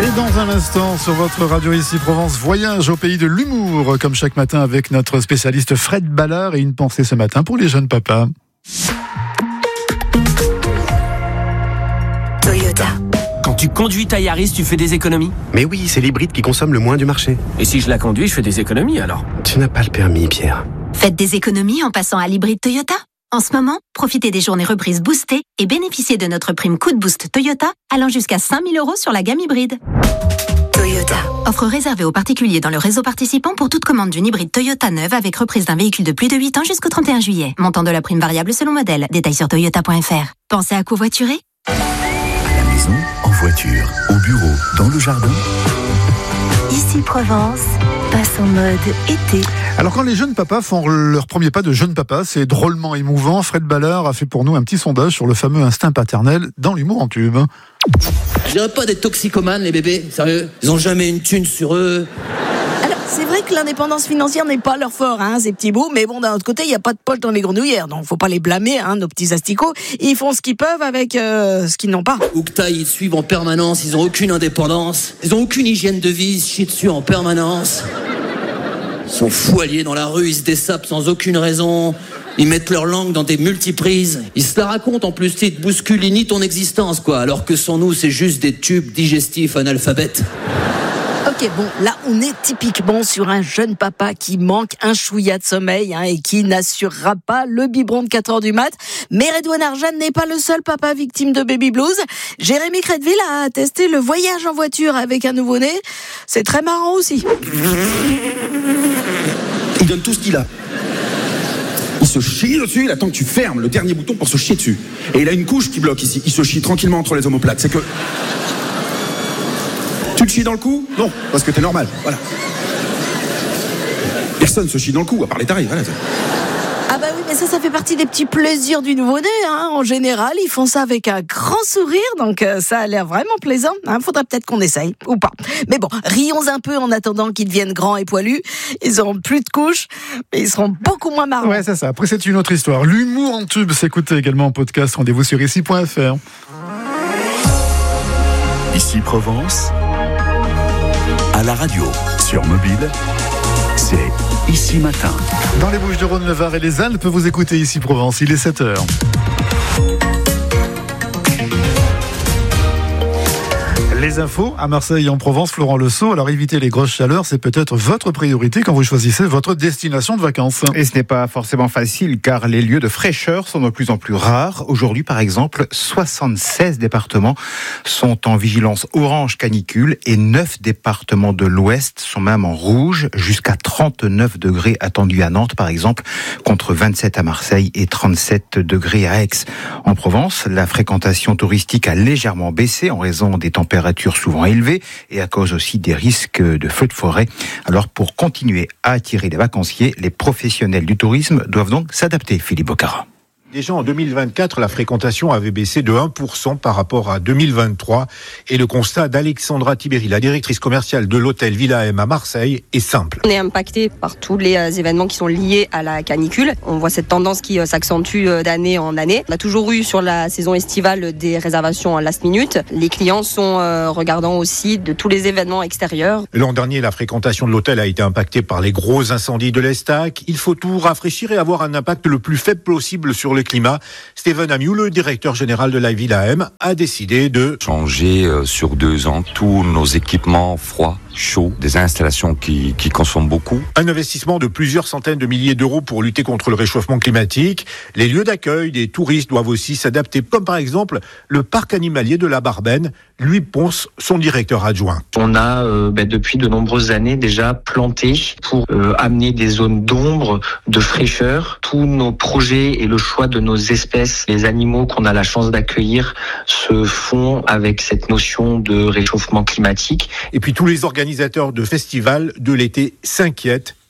Et dans un instant, sur votre radio ici Provence, voyage au pays de l'humour, comme chaque matin avec notre spécialiste Fred Ballard et une pensée ce matin pour les jeunes papas. Toyota. Quand tu conduis ta Yaris, tu fais des économies? Mais oui, c'est l'hybride qui consomme le moins du marché. Et si je la conduis, je fais des économies alors? Tu n'as pas le permis, Pierre. Faites des économies en passant à l'hybride Toyota. En ce moment, profitez des journées reprises boostées et bénéficiez de notre prime Coup de Boost Toyota allant jusqu'à 5 000 € sur la gamme hybride. Toyota. Offre réservée aux particuliers dans le réseau participant pour toute commande d'une hybride Toyota neuve avec reprise d'un véhicule de plus de 8 ans jusqu'au 31 juillet. Montant de la prime variable selon modèle. Détails sur toyota.fr. Pensez à covoiturer? À la maison, en voiture, au bureau, dans le jardin. Ici Provence, passe en mode été. Alors quand les jeunes papas font leur premier pas de jeune papa, c'est drôlement émouvant. Fred Ballard a fait pour nous un petit sondage sur le fameux instinct paternel dans l'humour en tube. Je dirais pas des toxicomanes, les bébés, sérieux. Ils ont jamais une thune sur eux. Alors, c'est vrai que l'indépendance financière n'est pas leur fort, ces petits bouts, mais bon, d'un autre côté, il n'y a pas de poche dans les grenouillères, donc faut pas les blâmer, nos petits asticots. Ils font ce qu'ils peuvent avec ce qu'ils n'ont pas. Oukta, ils suivent en permanence, ils ont aucune indépendance, ils ont aucune hygiène de vie, ils se chient dessus en permanence. Ils sont fous alliés dans la rue, ils se dessapent sans aucune raison. Ils mettent leur langue dans des multiprises. Ils se la racontent en plus, ils te bousculent, ils nient ton existence, quoi. Alors que sans nous, c'est juste des tubes digestifs analphabètes. Ok, bon, là, on est typiquement sur un jeune papa qui manque un chouïa de sommeil et qui n'assurera pas le biberon de 4h du mat. Mais Redouane Arjan n'est pas le seul papa victime de baby blues. Jérémy Crédville a testé le voyage en voiture avec un nouveau-né. C'est très marrant aussi. Il donne tout ce qu'il a. Il se chie dessus, il attend que tu fermes le dernier bouton pour se chier dessus. Et il a une couche qui bloque ici. Il se chie tranquillement entre les omoplates. C'est que... Tu te chies dans le cou? Non, parce que t'es normal, voilà. Personne se chie dans le cou, à part les tarés, voilà. Ah bah oui, mais ça fait partie des petits plaisirs du nouveau-né. En général, ils font ça avec un grand sourire, donc ça a l'air vraiment plaisant. Faudrait peut-être qu'on essaye, ou pas. Mais bon, rions un peu en attendant qu'ils deviennent grands et poilus. Ils auront plus de couches, mais ils seront beaucoup moins marrants. Ouais, c'est ça. Après, c'est une autre histoire. L'humour en tube s'écoute également en podcast. Rendez-vous sur ici.fr. Ici Provence, à la radio, sur mobile, c'est Ici Matin. Dans les Bouches-du-Rhône, le Var et les Alpes, vous écoutez Ici Provence, il est 7h. Les infos à Marseille et en Provence, Florent Le Sceau. Alors éviter les grosses chaleurs, c'est peut-être votre priorité quand vous choisissez votre destination de vacances. Et ce n'est pas forcément facile car les lieux de fraîcheur sont de plus en plus rares. Aujourd'hui, par exemple, 76 départements sont en vigilance orange canicule et 9 départements de l'Ouest sont même en rouge, jusqu'à 39 degrés attendus à Nantes, par exemple, contre 27 à Marseille et 37 degrés à Aix. En Provence, la fréquentation touristique a légèrement baissé en raison des températures souvent élevées et à cause aussi des risques de feux de forêt. Alors pour continuer à attirer les vacanciers, les professionnels du tourisme doivent donc s'adapter, Philippe Bocara. Déjà en 2024, la fréquentation avait baissé de 1% par rapport à 2023. Et le constat d'Alexandra Tibéri, la directrice commerciale de l'hôtel Villa M à Marseille, est simple. On est impacté par tous les événements qui sont liés à la canicule. On voit cette tendance qui s'accentue d'année en année. On a toujours eu sur la saison estivale des réservations en last minute. Les clients sont regardants aussi de tous les événements extérieurs. L'an dernier, la fréquentation de l'hôtel a été impactée par les gros incendies de l'Estac. Il faut tout rafraîchir et avoir un impact le plus faible possible sur le climat. Steven Amiou, le directeur général de la Villa M, a décidé de changer sur 2 ans tous nos équipements froids, chauds, des installations qui consomment beaucoup. Un investissement de plusieurs centaines de milliers d'euros pour lutter contre le réchauffement climatique. Les lieux d'accueil des touristes doivent aussi s'adapter, comme par exemple le parc animalier de la Barbaine. Louis Ponce, son directeur adjoint. On a depuis de nombreuses années déjà planté pour amener des zones d'ombre, de fraîcheur. Tous nos projets et le choix de nos espèces, les animaux qu'on a la chance d'accueillir, se font avec cette notion de réchauffement climatique. Et puis tous les organisateurs de festivals de l'été s'inquiètent.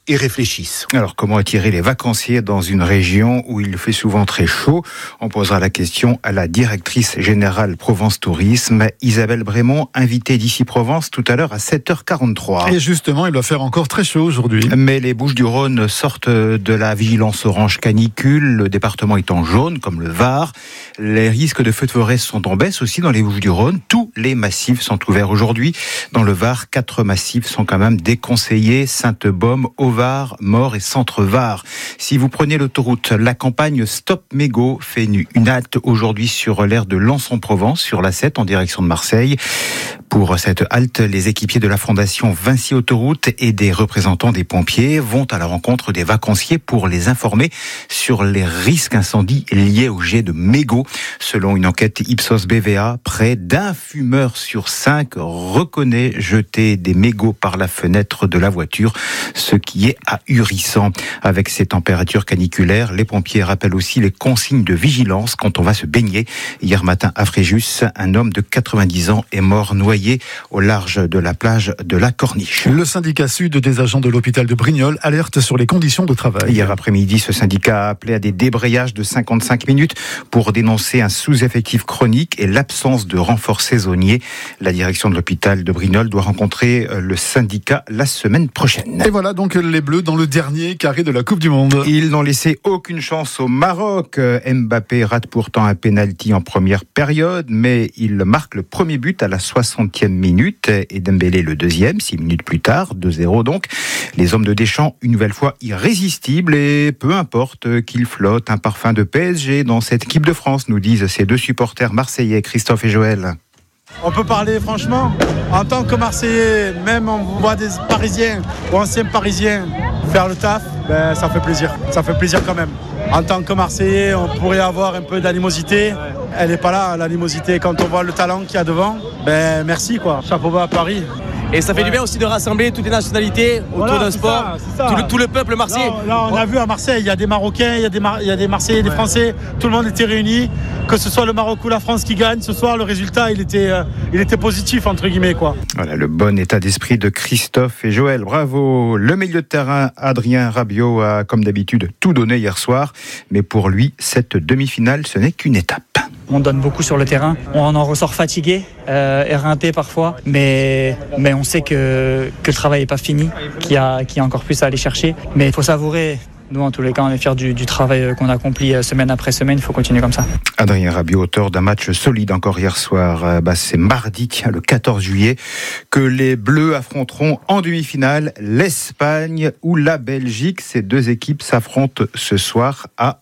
et réfléchissent. Alors, comment attirer les vacanciers dans une région où il fait souvent très chaud ? On posera la question à la directrice générale Provence Tourisme, Isabelle Brémond, invitée d'Ici Provence tout à l'heure à 7h43. Et justement, il va faire encore très chaud aujourd'hui. Mais les Bouches-du-Rhône sortent de la vigilance orange canicule. Le département est en jaune, comme le Var. Les risques de feux de forêt sont en baisse aussi dans les Bouches-du-Rhône. Tous les massifs sont ouverts aujourd'hui. Dans le Var, 4 massifs sont quand même déconseillés. Sainte-Baume, Au-Var, Maure et Centre-Var. Si vous prenez l'autoroute, la campagne Stop Mégots fait une halte aujourd'hui sur l'aire de Lens-en-Provence, sur la 7 en direction de Marseille. Pour cette halte, les équipiers de la Fondation Vinci Autoroute et des représentants des pompiers vont à la rencontre des vacanciers pour les informer sur les risques incendies liés au jet de mégots. Selon une enquête Ipsos BVA, près d'un fumeur sur 5 reconnaît jeter des mégots par la fenêtre de la voiture, ce qui est ahurissant. Avec ces températures caniculaires, les pompiers rappellent aussi les consignes de vigilance quand on va se baigner. Hier matin à Fréjus, un homme de 90 ans est mort noyé au large de la plage de la Corniche. Le syndicat sud des agents de l'hôpital de Brignoles alerte sur les conditions de travail. Hier après-midi, ce syndicat a appelé à des débrayages de 55 minutes pour dénoncer un sous-effectif chronique et l'absence de renforts saisonniers. La direction de l'hôpital de Brignoles doit rencontrer le syndicat la semaine prochaine. Et voilà donc les Bleus dans le dernier carré de la Coupe du Monde. Ils n'ont laissé aucune chance au Maroc. Mbappé rate pourtant un pénalty en première période, mais il marque le premier but à la 60e minute et Dembélé le deuxième, 6 minutes plus tard, 2-0 donc. Les hommes de Deschamps, une nouvelle fois irrésistibles et peu importe qu'il flotte un parfum de PSG dans cette équipe de France, nous disent ces deux supporters marseillais, Christophe et Joël. On peut parler franchement, en tant que Marseillais, même on voit des Parisiens ou anciens Parisiens faire le taf, ça fait plaisir. Ça fait plaisir quand même. En tant que Marseillais, on pourrait avoir un peu d'animosité. Elle n'est pas là, l'animosité. Quand on voit le talent qu'il y a devant, merci quoi. Chapeau bas à Paris. Et ça fait du bien aussi de rassembler toutes les nationalités autour d'un sport, tout le peuple marseillais. Là, on a vu à Marseille, il y a des Marocains, il y a des Marseillais, des Français, tout le monde était réuni. Que ce soit le Maroc ou la France qui gagne, ce soir, le résultat, il était positif, entre guillemets, quoi. Voilà, le bon état d'esprit de Christophe et Joël. Bravo. Le milieu de terrain, Adrien Rabiot, a, comme d'habitude, tout donné hier soir. Mais pour lui, cette demi-finale, ce n'est qu'une étape. On donne beaucoup sur le terrain. On en ressort fatigué, éreinté parfois, mais on sait que le travail n'est pas fini, qu'il y a encore plus à aller chercher. Mais il faut savourer. Nous, en tous les cas, on est fiers du travail qu'on accomplit semaine après semaine. Il faut continuer comme ça. Adrien Rabiot, auteur d'un match solide encore hier soir. C'est mardi, le 14 juillet, que les Bleus affronteront en demi-finale l'Espagne ou la Belgique. Ces deux équipes s'affrontent ce soir à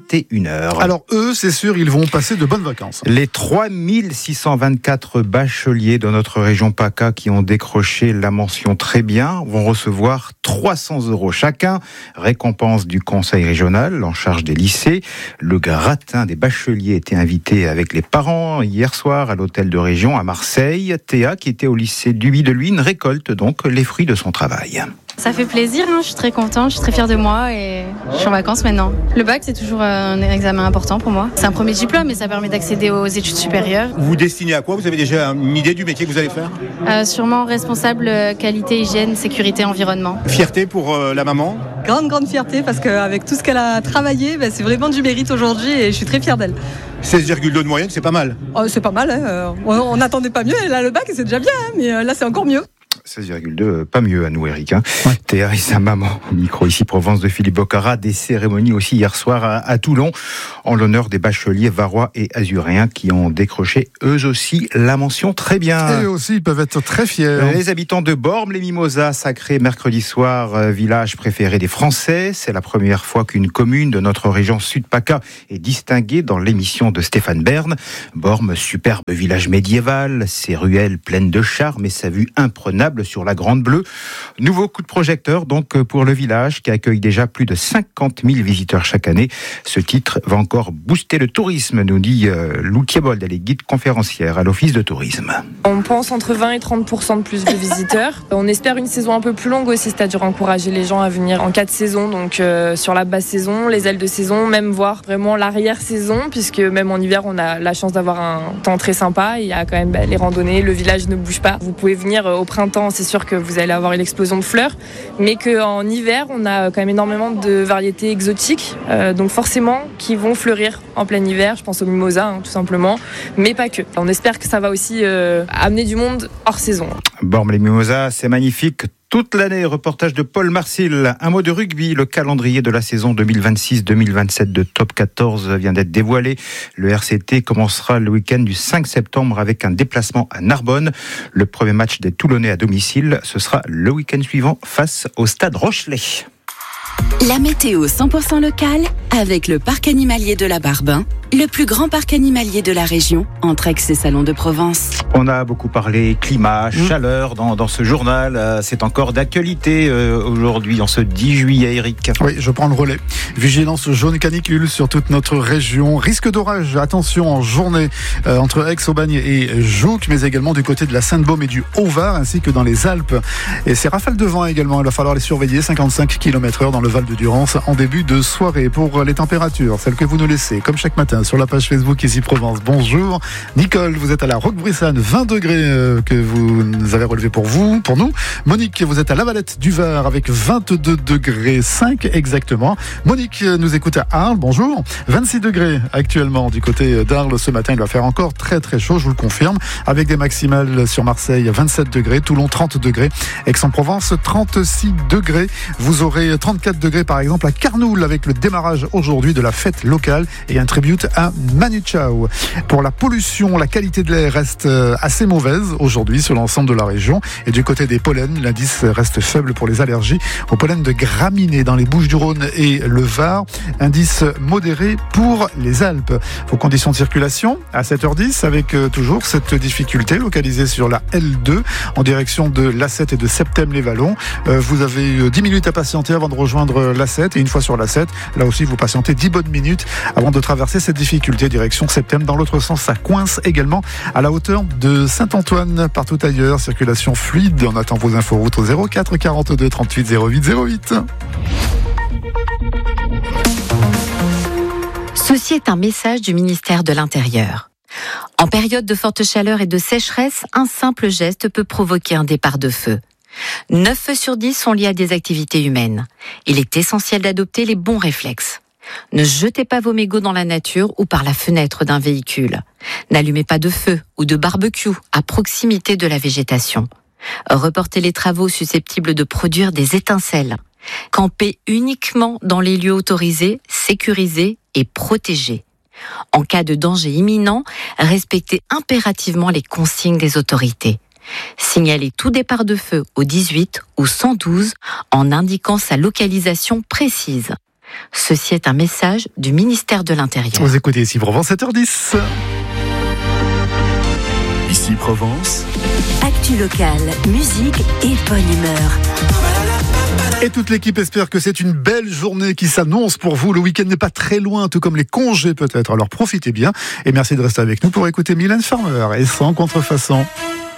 21h. Alors eux, c'est sûr, ils vont passer de bonnes vacances. Les 3624 bacheliers de notre région PACA qui ont décroché la mention très bien vont recevoir 300 € chacun. Récompense du conseil régional en charge des lycées. Le gratin des bacheliers était invité avec les parents hier soir à l'hôtel de région à Marseille. Théa, qui était au lycée Duby de Luynes, récolte donc les fruits de son travail. Ça fait plaisir, je suis très contente, je suis très fière de moi et je suis en vacances maintenant. Le bac, c'est toujours un examen important pour moi. C'est un premier diplôme et ça permet d'accéder aux études supérieures. Vous vous destinez à quoi ? Vous avez déjà une idée du métier que vous allez faire ? Sûrement responsable qualité, hygiène, sécurité, environnement. Fierté pour la maman ? Grande fierté parce qu'avec tout ce qu'elle a travaillé, c'est vraiment du mérite aujourd'hui et je suis très fière d'elle. 16,2 de moyenne, c'est pas mal. C'est pas mal, on n'attendait pas mieux. Elle a le bac et c'est déjà bien, mais là c'est encore mieux. 16,2, pas mieux à nous, Eric. Ouais. Théa et sa maman, au micro ici, Provence de Philippe Bocara. Des cérémonies aussi hier soir à Toulon, en l'honneur des bacheliers varois et azuréens qui ont décroché eux aussi la mention très bien. Et eux aussi, ils peuvent être très fiers. Les habitants de Bormes, les Mimosas, sacré mercredi soir, village préféré des Français. C'est la première fois qu'une commune de notre région Sud-PACA est distinguée dans l'émission de Stéphane Bern. Bormes, superbe village médiéval, ses ruelles pleines de charme et sa vue imprenable sur la Grande Bleue. Nouveau coup de projecteur donc pour le village qui accueille déjà plus de 50 000 visiteurs chaque année. Ce titre va encore booster le tourisme, nous dit Lou Thiebold, elle est guide conférencière à l'Office de tourisme. On pense entre 20 et 30% de plus de visiteurs. On espère une saison un peu plus longue aussi, c'est-à-dire encourager les gens à venir en 4 saisons, donc sur la basse saison, les ailes de saison, même voir vraiment l'arrière-saison, puisque même en hiver on a la chance d'avoir un temps très sympa. Il y a quand même les randonnées, le village ne bouge pas. Vous pouvez venir au printemps printemps, c'est sûr que vous allez avoir une explosion de fleurs, mais qu'en hiver, on a quand même énormément de variétés exotiques, donc forcément qui vont fleurir en plein hiver. Je pense aux mimosas, tout simplement, mais pas que. On espère que ça va aussi amener du monde hors saison. Bon, les mimosas, c'est magnifique. Toute l'année, reportage de Paul Marcil. Un mot de rugby, le calendrier de la saison 2026-2027 de Top 14 vient d'être dévoilé. Le RCT commencera le week-end du 5 septembre avec un déplacement à Narbonne. Le premier match des Toulonnais à domicile, ce sera le week-end suivant face au Stade Rochelet. La météo 100% locale avec le parc animalier de la Barbin, le plus grand parc animalier de la région, entre Aix et Salon de Provence. On a beaucoup parlé climat, chaleur dans ce journal. C'est encore d'actualité aujourd'hui, en ce 10 juillet, Eric. Oui, je prends le relais. Vigilance jaune canicule sur toute notre région. Risque d'orage, attention, en journée entre Aix-Aubagne et Jouques, mais également du côté de la Sainte-Baume et du Haut-Var, ainsi que dans les Alpes. Et ces rafales de vent également, il va falloir les surveiller. 55 km/h dans le Val de Durance en début de soirée. Pour les températures, celles que vous nous laissez, comme chaque matin, sur la page Facebook Ici Provence. Bonjour. Nicole, vous êtes à la Roquebrissane, 20 degrés que vous avez relevé pour nous. Monique, vous êtes à Lavalette du Var avec 22 degrés 5 exactement. Monique nous écoute à Arles. Bonjour. 26 degrés actuellement du côté d'Arles ce matin. Il va faire encore très très chaud, je vous le confirme, avec des maximales sur Marseille 27 degrés, Toulon 30 degrés, Aix-en-Provence 36 degrés. Vous aurez 34 degrés par exemple à Carnoul avec le démarrage aujourd'hui de la fête locale et un tribute à Manu Chao. Pour la pollution, la qualité de l'air reste assez mauvaise aujourd'hui sur l'ensemble de la région. Et du côté des pollens, l'indice reste faible pour les allergies au pollen de graminées dans les Bouches-du-Rhône et le Var. Indice modéré pour les Alpes. Vos conditions de circulation à 7h10 avec toujours cette difficulté localisée sur la L2 en direction de l'A7 et de Septème-les-Vallons. Vous avez 10 minutes à patienter avant de rejoindre l'A7 et une fois sur l'A7, là aussi vous patientez 10 bonnes minutes avant de traverser cette difficulté direction Septème. Dans l'autre sens, ça coince également à la hauteur de Saint-Antoine. Partout ailleurs, circulation fluide. On attend vos infos routes au 04 42 38 08 08. Ceci est un message du ministère de l'Intérieur. En période de forte chaleur et de sécheresse, un simple geste peut provoquer un départ de feu. 9 feux sur 10 sont liés à des activités humaines. Il est essentiel d'adopter les bons réflexes. Ne jetez pas vos mégots dans la nature ou par la fenêtre d'un véhicule. N'allumez pas de feu ou de barbecue à proximité de la végétation. Reportez les travaux susceptibles de produire des étincelles. Campez uniquement dans les lieux autorisés, sécurisés et protégés. En cas de danger imminent, respectez impérativement les consignes des autorités. Signalez tout départ de feu au 18 ou 112 en indiquant sa localisation précise. Ceci est un message du ministère de l'Intérieur. Vous écoutez Ici Provence, 7h10. Ici Provence. Actu locale, musique et bonne humeur. Et toute l'équipe espère que c'est une belle journée qui s'annonce pour vous. Le week-end n'est pas très loin, tout comme les congés peut-être. Alors profitez bien et merci de rester avec nous pour écouter Mylène Farmer et Sans contrefaçon.